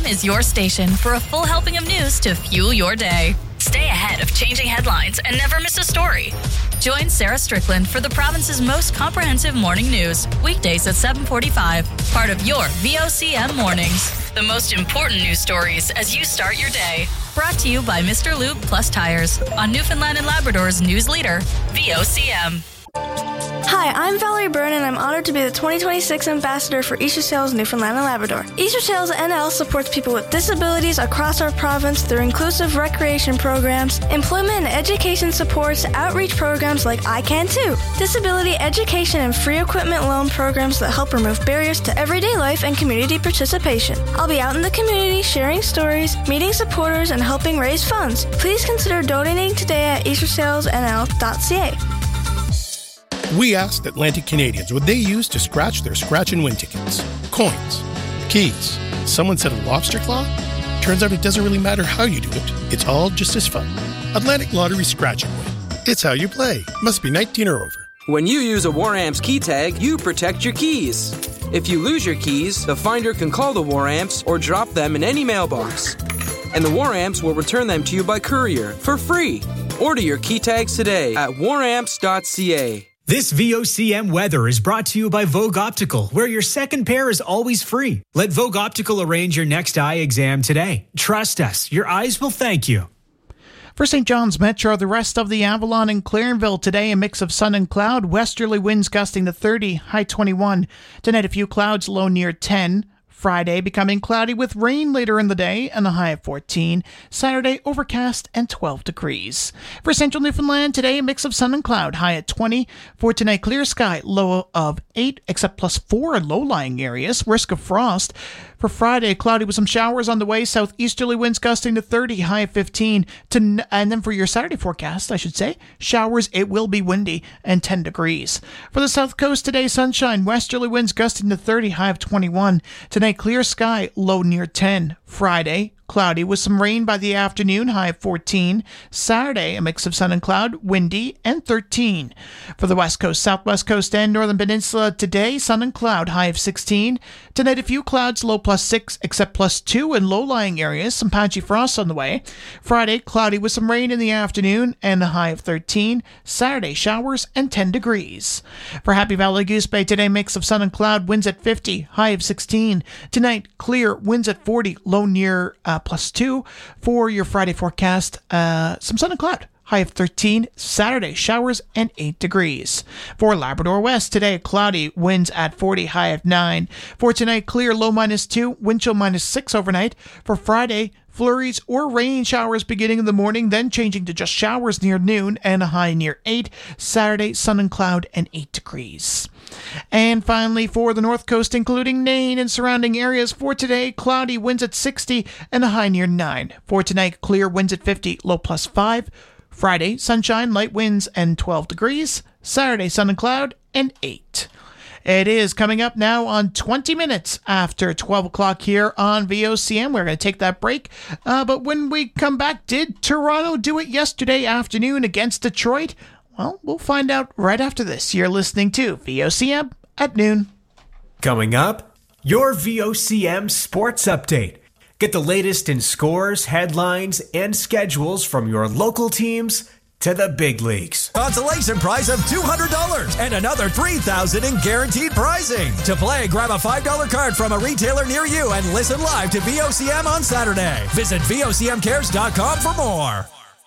VOCM is your station for a full helping of news to fuel your day. Stay ahead of changing headlines and never miss a story. Join Sarah Strickland for the province's most comprehensive morning news, weekdays at 7:45, part of your VOCM mornings. The most important news stories as you start your day. Brought to you by Mr. Lube Plus Tires on Newfoundland and Labrador's news leader, VOCM. Hi, I'm Valerie Byrne, and I'm honored to be the 2026 Ambassador for Easter Sales Newfoundland and Labrador. Easter Sales NL supports people with disabilities across our province through inclusive recreation programs, employment and education supports, outreach programs like I Can Too, disability education and free equipment loan programs that help remove barriers to everyday life and community participation. I'll be out in the community sharing stories, meeting supporters, and helping raise funds. Please consider donating today at eastersalesnl.ca. We asked Atlantic Canadians what they use to scratch their scratch and win tickets. Coins. Keys. Someone said a lobster claw? Turns out it doesn't really matter how you do it. It's all just as fun. Atlantic Lottery Scratch and Win. It's how you play. Must be 19 or over. When you use a War Amps key tag, you protect your keys. If you lose your keys, the finder can call the War Amps or drop them in any mailbox. And the War Amps will return them to you by courier for free. Order your key tags today at waramps.ca. This VOCM weather is brought to you by Vogue Optical, where your second pair is always free. Let Vogue Optical arrange your next eye exam today. Trust us, your eyes will thank you. For St. John's Metro, the rest of the Avalon and Clarenville today, a mix of sun and cloud, westerly winds gusting to 30, high 21. Tonight, a few clouds, low near 10. Friday, becoming cloudy with rain later in the day and a high of 14. Saturday, overcast and 12 degrees. For central Newfoundland, today, a mix of sun and cloud, high at 20. For tonight, clear sky, low of 8, except +4 in low-lying areas. Risk of frost. For Friday, cloudy with some showers on the way. Southeasterly winds gusting to 30, high of 15. And then for your Saturday forecast, I should say, showers, it will be windy and 10 degrees. For the south coast today, sunshine. Westerly winds gusting to 30, high of 21. Tonight, clear sky, low near 10. Friday, cloudy with some rain by the afternoon, high of 14. Saturday, a mix of sun and cloud, windy, and 13. For the west coast, southwest coast, and northern peninsula today, sun and cloud, high of 16. Tonight, a few clouds, low +6, except +2 in low-lying areas, some patchy frost on the way. Friday, cloudy with some rain in the afternoon, and a high of 13. Saturday, showers, and 10 degrees. For Happy Valley Goose Bay today, mix of sun and cloud, winds at 50, high of 16. Tonight, clear, winds at 40, low near +2. For your Friday forecast, some sun and cloud, high of 13. Saturday, showers and 8 degrees. For Labrador West today, cloudy, winds at 40, high of 9. For tonight, clear, low -2, wind chill -6 overnight. For Friday, flurries or rain showers beginning in the morning, then changing to just showers near noon and a high near 8. Saturday, sun and cloud and 8 degrees. And finally, for the north coast, including Nain and surrounding areas, for today, cloudy, winds at 60 and a high near 9. For tonight, clear, winds at 50, low +5. Friday, sunshine, light winds and 12 degrees. Saturday, sun and cloud and 8. It is coming up now on 20 minutes after 12 o'clock here on VOCM. We're going to take that break. But when we come back, did Toronto do it yesterday afternoon against Detroit? Well, we'll find out right after this. You're listening to VOCM at noon. Coming up, your VOCM Sports Update. Get the latest in scores, headlines, and schedules from your local teams to the big leagues. Consolation prize of $200 and another $3,000 in guaranteed prizing. To play, grab a $5 card from a retailer near you and listen live to VOCM on Saturday. Visit VOCMcares.com for more.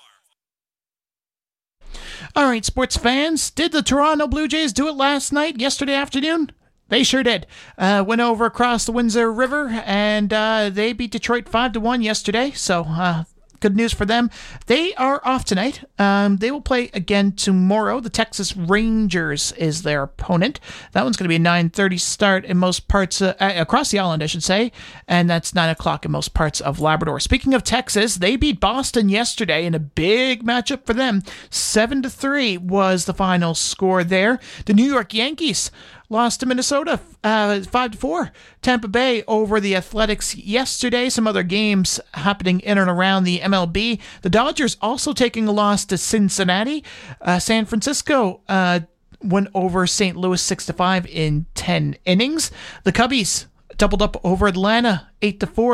All right, sports fans, did the Toronto Blue Jays do it yesterday afternoon? They sure did. Went over across the Windsor River, and they beat Detroit 5-1 yesterday, so good news for them. They are off tonight. They will play again tomorrow. The Texas Rangers is their opponent. That one's going to be a 9:30 start in most parts, across the island, I should say, and that's 9 o'clock in most parts of Labrador. Speaking of Texas, they beat Boston yesterday in a big matchup for them. 7-3 was the final score there. The New York Yankees lost to Minnesota 5-4. Tampa Bay over the Athletics yesterday. Some other games happening in and around the MLB. The Dodgers also taking a loss to Cincinnati. San Francisco went over St. Louis 6-5 in 10 innings. The Cubbies doubled up over Atlanta 8-4.